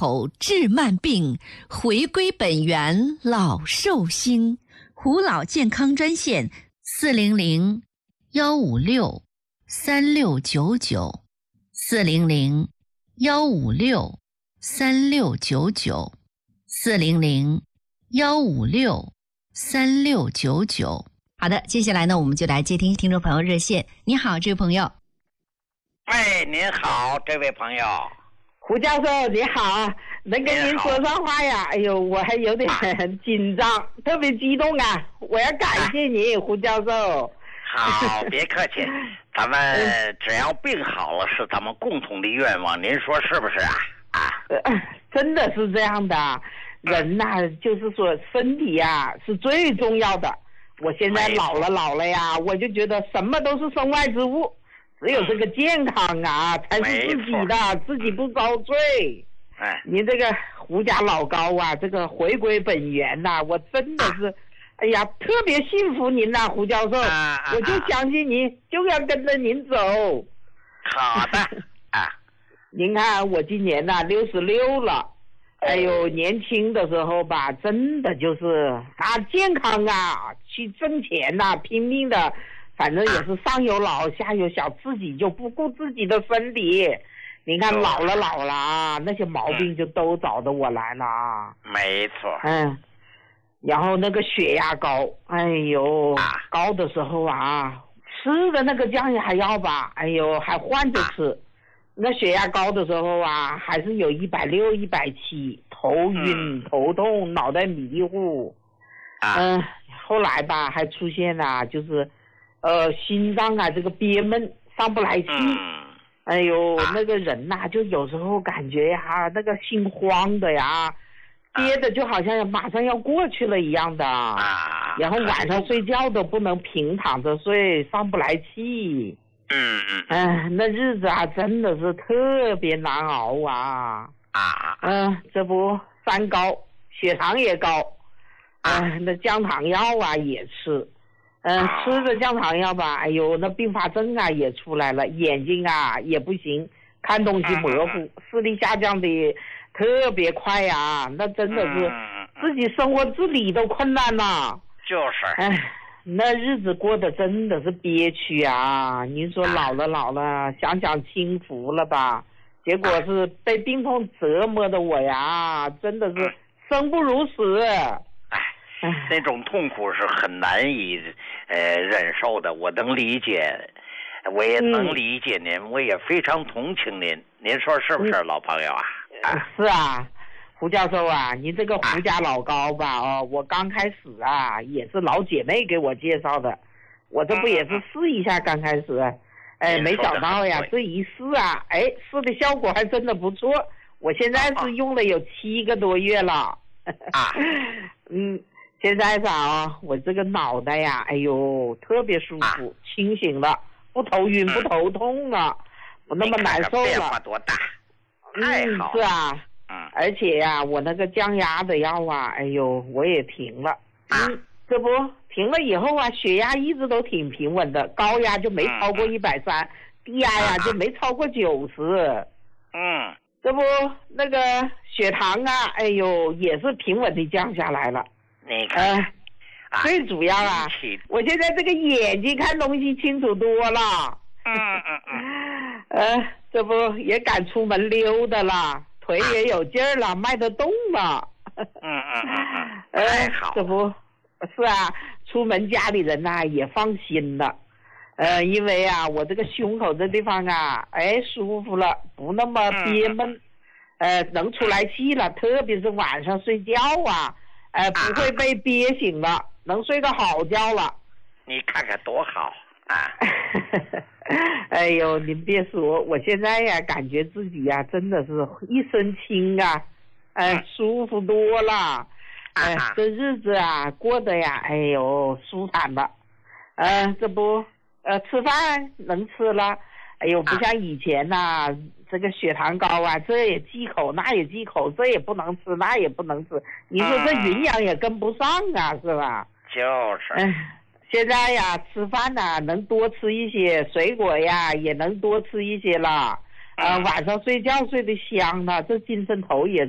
口治慢病，回归本源老寿星。胡老健康专线400-156-3699，400-156-3699。好的，接下来呢，我们就来接听众朋友热线。你好，这位朋友。 哎，您好，这位朋友。 胡教授你好，能跟您说上话呀？哎呦，我还有点紧张，特别激动啊！我要感谢你，胡教授。 好，别客气，咱们只要病好了，是咱们共同的愿望，您说是不是啊？ 真的是这样的，人呐，就是说身体呀是最重要的。我现在老了呀，我就觉得什么都是身外之物。只有这个健康啊，才是自己的，自己不遭罪。您这个胡家老高啊，这个回归本源呐，我真的是，哎呀，特别信服您呐，胡教授，我就相信您，就要跟着您走。 好的您看我今年呐66了，哎呦，年轻的时候吧，真的就是健康啊，去挣钱呐，拼命的。反正也是上有老下有小，自己就不顾自己的身体。你看老了啊，那些毛病就都找着我来了啊。 没错。 然后那个血压高，哎呦，高的时候啊，吃的那个降压药吧，哎呦，还换着吃。那血压高的时候啊，还是有160、170，头晕、头痛，脑袋迷糊。后来吧，还出现了就是。心脏啊，这个憋闷上不来气，哎呦，那个人呐，就有时候感觉呀，那个心慌的呀，憋的就好像马上要过去了一样的，然后晚上睡觉都不能平躺着睡，上不来气，那日子啊，真的是特别难熬啊，这不三高，血糖也高，那降糖药啊也吃。吃着降糖药吧，哎呦，那并发症啊也出来了，眼睛啊也不行，看东西模糊，视力下降的特别快呀，那真的是自己生活自理都困难了。 就是。 那日子过得真的是憋屈啊！您说老了，想清福了吧？结果是被病痛折磨的我呀，真的是生不如死。 那种痛苦是很难以忍受的，我能理解，我也能理解您，我也非常同情您。您说是不是，老朋友啊？ 是啊，胡教授啊，您这个胡家老高吧，我刚开始啊也是老姐妹给我介绍的，我这不也是试一下刚开始，没想到呀，这一试啊，试的效果还真的不错，我现在是用了有7个多月了。现在我这个脑袋呀，哎呦，特别舒服，清醒了，不头晕，不头痛了，不那么难受了。 变化多大？太好。 是啊。而且呀，我那个降压的药啊，哎呦，我也停了。这不停了以后啊，血压一直都挺平稳的，高压就没超过130，低压呀就没超过90。这不那个血糖啊，哎呦，也是平稳的降下来了。 你看， 最主要啊，我现在这个眼睛看东西清楚多了。这不也敢出门溜达了，腿也有劲儿了，迈得动了。 好。 这不是啊，出门家里人呐也放心了。因为啊，我这个胸口这地方啊，舒服了，不那么憋闷，能出来气了，特别是晚上睡觉啊。不会被憋醒了，能睡个好觉了。 你看看多好啊！ 哎呦，您别说，我现在呀，感觉自己呀，真的是一身轻啊，舒服多了。这日子啊，过得呀，哎呦，舒坦了。这不，吃饭能吃了。哎呦，不像以前呐，这个血糖高啊，这也忌口，那也忌口，这也不能吃，那也不能吃。你说这营养也跟不上啊，是吧？ 就是。 现在呀，吃饭呐，能多吃一些水果呀，也能多吃一些了。晚上睡觉睡得香了，这精神头也